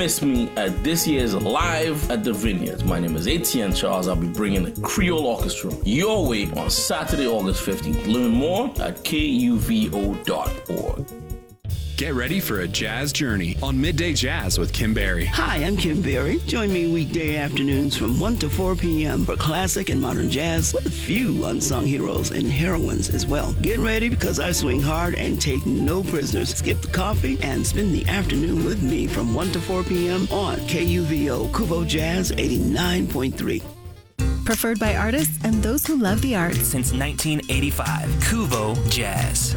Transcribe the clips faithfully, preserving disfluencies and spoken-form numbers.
miss me at this year's Live at the Vineyards. My name is Etienne Charles. I'll be bringing the Creole Orchestra your way on Saturday, August fifteenth. Learn more at K U V O dot org. Get ready for a jazz journey on Midday Jazz with Kim Berry. Hi, I'm Kim Berry. Join me weekday afternoons from one to four p.m. for classic and modern jazz with a few unsung heroes and heroines as well. Get ready because I swing hard and take no prisoners. Skip the coffee and spend the afternoon with me from one to four p.m. on K U V O Kuvo Jazz eighty-nine point three. Preferred by artists and those who love the arts. Since nineteen eighty-five, Kuvo Jazz.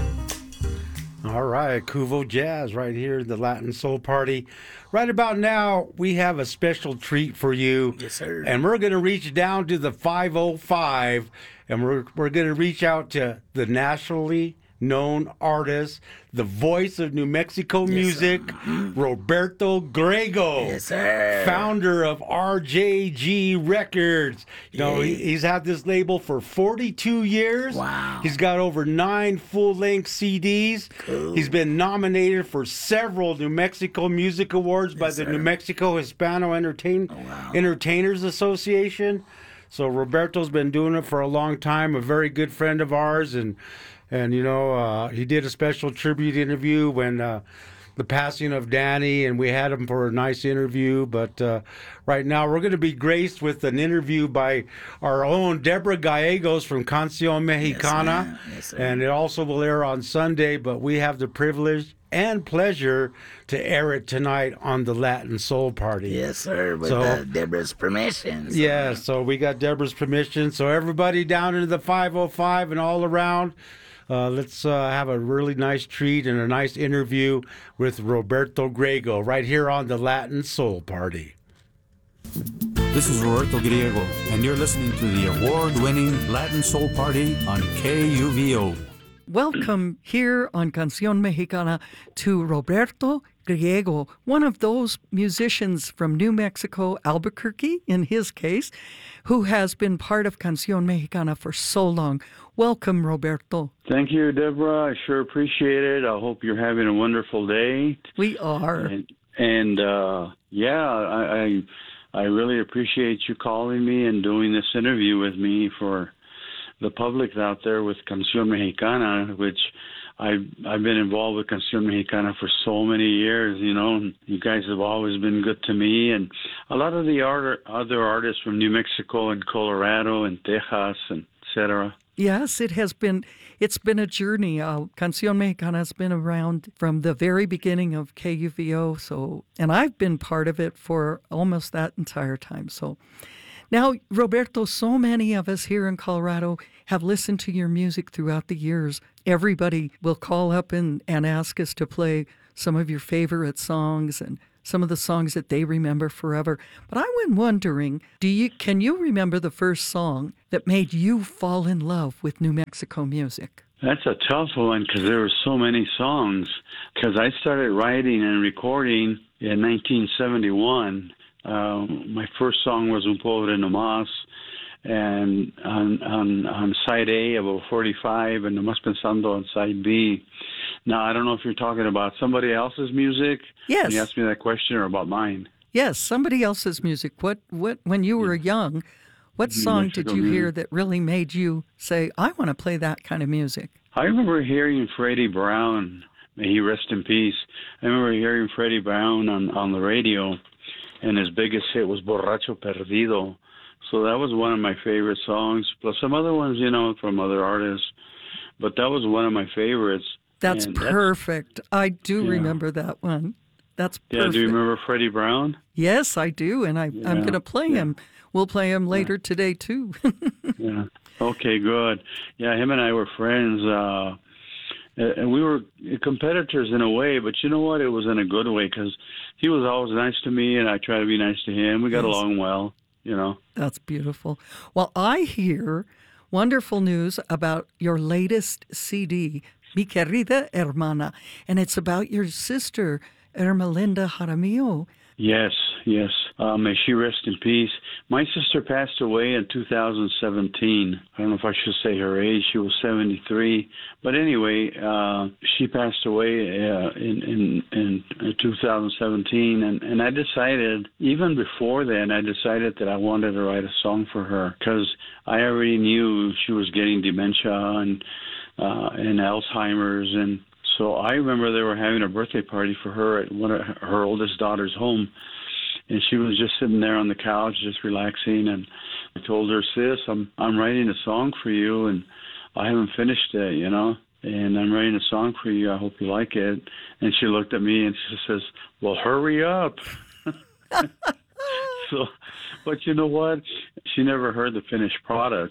All right, Kuvo Jazz right here, the Latin Soul Party. Right about now, we have a special treat for you. Yes, sir. And we're going to reach down to the five oh five, and we're, we're going to reach out to the nationally known artist, the voice of New Mexico yes, music, mm-hmm. Roberto Grego. Yes, sir. Founder of R J G Records. You know, he, he's had this label for forty-two years. Wow. He's got over nine full-length C Ds. Cool. He's been nominated for several New Mexico Music Awards yes, by the sir. New Mexico Hispano Entertain- oh, wow. Entertainers Association. So Roberto's been doing it for a long time, a very good friend of ours, and And, you know, uh, he did a special tribute interview when uh, the passing of Danny, and we had him for a nice interview. But uh, right now we're going to be graced with an interview by our own Deborah Gallegos from Canción Mexicana. Yes, yes, and it also will air on Sunday, but we have the privilege and pleasure to air it tonight on the Latin Soul Party. Yes, sir, with so, uh, Deborah's permission. So. Yeah, so we got Deborah's permission. So everybody down into the five oh five and all around, Uh, let's uh, have a really nice treat and a nice interview with Roberto Grego right here on the Latin Soul Party. This is Roberto Grego, and you're listening to the award-winning Latin Soul Party on K U V O. Welcome here on Canción Mexicana to Roberto Griego, one of those musicians from New Mexico, Albuquerque in his case, who has been part of Canción Mexicana for so long. Welcome, Roberto. Thank you, Deborah. I sure appreciate it. I hope you're having a wonderful day. We are. And, and uh, yeah, I, I I really appreciate you calling me and doing this interview with me for the public out there with Canción Mexicana, which I've, I've been involved with Canción Mexicana for so many years, you know. And you guys have always been good to me. And a lot of the art, other artists from New Mexico and Colorado and Texas and et cetera. Yes, it has been, it's been a journey. Uh, Canción Mexicana has been around from the very beginning of K U V O, so, and I've been part of it for almost that entire time. So now, Roberto, so many of us here in Colorado have listened to your music throughout the years. Everybody will call up and, and ask us to play some of your favorite songs and some of the songs that they remember forever. But I went wondering, do you can you remember the first song that made you fall in love with New Mexico music? That's a tough one because there were so many songs. Because I started writing and recording in nineteen seventy-one. Uh, my first song was Un Pobre No Más, and on, on, on side A of a forty-five, and Nomás Pensando on side B. Now, I don't know if you're talking about somebody else's music. Yes. You asked me that question, or about mine. Yes, somebody else's music. What, what, when you were young, what song did you hear that really made you say, I want to play that kind of music? I remember hearing Freddie Brown, may he rest in peace. I remember hearing Freddie Brown on, on the radio, and his biggest hit was Borracho Perdido. So that was one of my favorite songs, plus some other ones, you know, from other artists. But that was one of my favorites. That's and perfect. That's, I do yeah. remember that one. That's perfect. Yeah, do you remember Freddie Brown? Yes, I do, and I, yeah. I'm going to play yeah. him. We'll play him later yeah. today, too. yeah. Okay, good. Yeah, him and I were friends. Uh, and we were competitors in a way, but you know what? It was in a good way because he was always nice to me, and I tried to be nice to him. We got yes. along well, you know. That's beautiful. Well, I hear wonderful news about your latest C D, Mi Querida Hermana, and it's about your sister, Ermelinda Jaramillo. Yes, yes. Uh, may she rest in peace. My sister passed away in two thousand seventeen. I don't know if I should say her age. She was seventy-three. But anyway, uh, she passed away uh, in, in, in two thousand seventeen. And, and I decided, even before then, I decided that I wanted to write a song for her because I already knew she was getting dementia and, uh, and Alzheimer's. And so I remember they were having a birthday party for her at one of her oldest daughter's home. And she was just sitting there on the couch, just relaxing. And I told her, sis, I'm I'm writing a song for you, and I haven't finished it, you know. And I'm writing a song for you. I hope you like it. And she looked at me and she says, well, hurry up. So, but you know what? She never heard the finished product.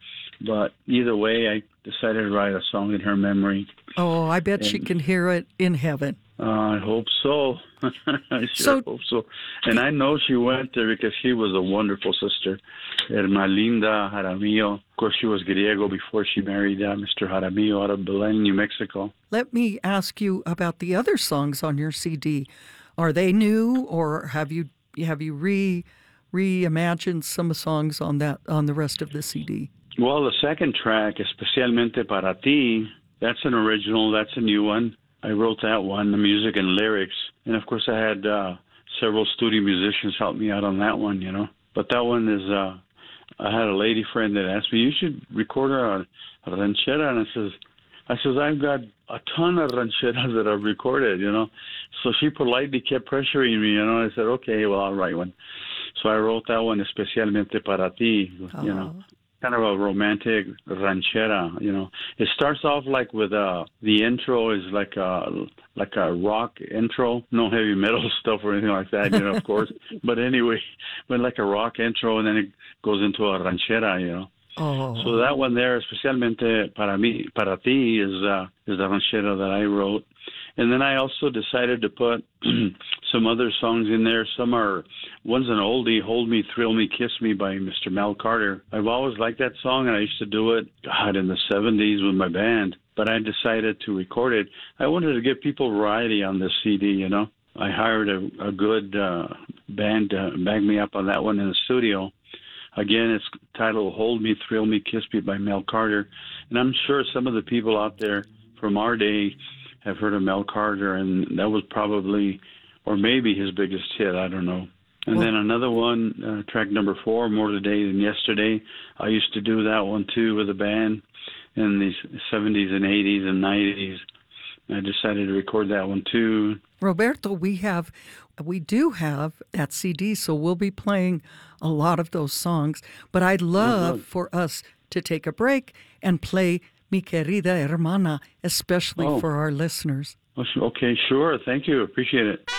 But either way, I decided to write a song in her memory. Oh, I bet and, she can hear it in heaven. Uh, I hope so. I sure so, hope so. And I know she went there because she was a wonderful sister. Herma Linda Jaramillo. Of course, she was Griego before she married uh, Mister Jaramillo out of Belen, New Mexico. Let me ask you about the other songs on your C D. Are they new, or have you have you re reimagined some songs on that on the rest of the C D? Well, the second track, Especialmente Para Ti, that's an original. That's a new one. I wrote that one, the music and lyrics. And, of course, I had uh, several studio musicians help me out on that one, you know. But that one is, uh, I had a lady friend that asked me, you should record a, a ranchera. And I says, I says, I've got a ton of rancheras that I've recorded, you know. So she politely kept pressuring me, you know. I said, okay, well, I'll write one. So I wrote that one, Especialmente Para Ti, oh. you know. Kind of a romantic ranchera, you know. It starts off like with uh the intro is like a like a rock intro, no heavy metal stuff or anything like that, you know, of course. But anyway, but like a rock intro, and then it goes into a ranchera, you know. Oh. So that one there, Especialmente Para mí, Para Ti, is uh is the ranchera that I wrote. And then I also decided to put some other songs in there. Some are, one's an oldie, Hold Me, Thrill Me, Kiss Me by Mister Mel Carter. I've always liked that song, and I used to do it, God, in the seventies with my band. But I decided to record it. I wanted to give people variety on this C D, you know. I hired a, a good uh, band to back me up on that one in the studio. Again, it's titled Hold Me, Thrill Me, Kiss Me by Mel Carter. And I'm sure some of the people out there from our day have heard of Mel Carter, and that was probably, or maybe his biggest hit, I don't know. And well, then another one, uh, track number four, More Today Than Yesterday. I used to do that one, too, with a band in the seventies and eighties and nineties. I decided to record that one, too. Roberto, we have, we do have that C D, so we'll be playing a lot of those songs. But I'd love mm-hmm. for us to take a break and play Mi Querida Hermana, especially oh. for our listeners. Okay, sure. Thank you. Appreciate it.